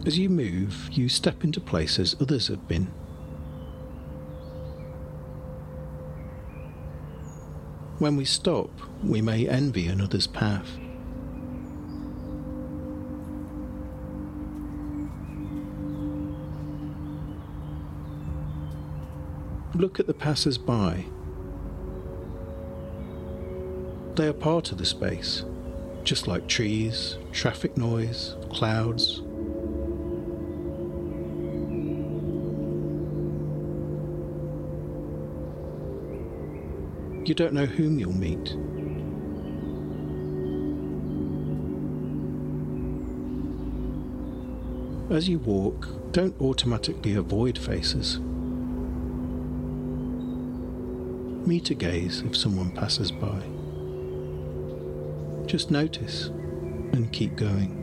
As you move, you step into places others have been. When we stop, we may envy another's path. Look at the passers-by. They are part of the space, just like trees, traffic noise, clouds. You don't know whom you'll meet. As you walk, don't automatically avoid faces. Meet a gaze if someone passes by. Just notice and keep going.